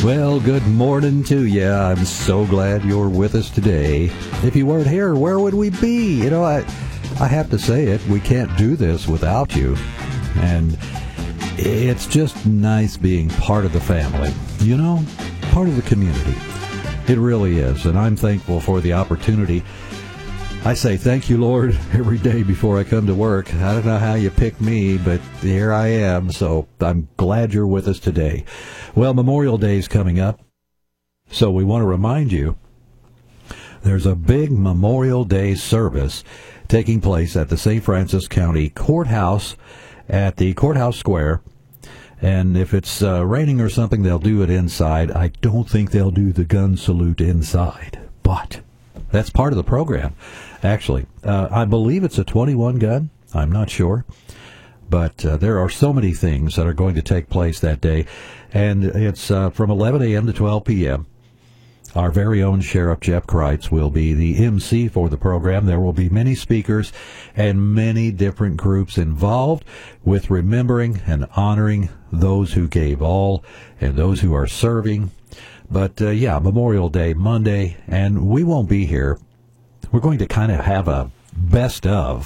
Well, good morning to you. I'm so glad you're with us today. If you weren't here, where would we be? You know, I have to say it. We can't do this without you. And it's just nice being part of the family, you know, part of the community. It really is. And I'm thankful for the opportunity. I say thank you, Lord, every day before I come to work. I don't know how you picked me, but here I am, so I'm glad you're with us today. Well, Memorial Day is coming up, so we want to remind you there's a big Memorial Day service taking place at the St. Francis County Courthouse at the Courthouse Square. And if it's raining or something, they'll do it inside. I don't think they'll do the gun salute inside, but that's part of the program, actually. I believe it's a 21 gun. I'm not sure. But there are so many things that are going to take place that day. And it's from 11 a.m. to 12 p.m. Our very own Sheriff Jeff Kreitz will be the MC for the program. There will be many speakers and many different groups involved with remembering and honoring those who gave all and those who are serving. But, Memorial Day, Monday, and we won't be here. We're going to kind of have a best of.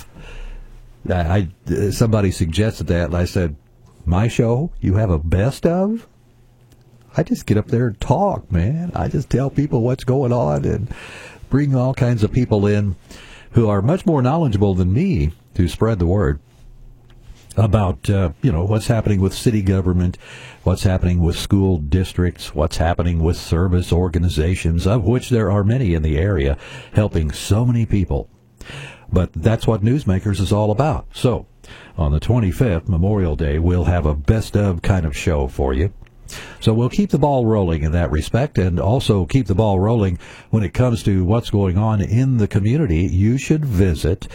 Somebody suggested that, and I said, my show, you have a best of? I just get up there and talk, man. I just tell people what's going on and bring all kinds of people in who are much more knowledgeable than me to spread the word about, what's happening with city government, what's happening with school districts, what's happening with service organizations, of which there are many in the area, helping so many people. But that's what Newsmakers is all about. So, on the 25th, Memorial Day, we'll have a best of kind of show for you. So we'll keep the ball rolling in that respect, and also keep the ball rolling when it comes to what's going on in the community. You should visit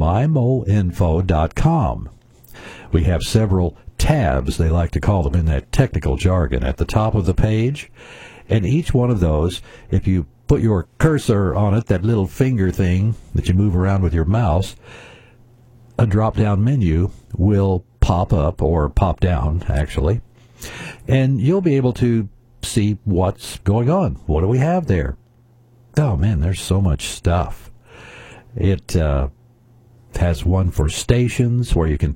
mymoinfo.com. We have several tabs, they like to call them in that technical jargon, at the top of the page. And each one of those, if you put your cursor on it, that little finger thing that you move around with your mouse, a drop-down menu will pop up, or pop down, actually. And you'll be able to see what's going on. What do we have there? Oh, man, there's so much stuff. It has one for stations where you can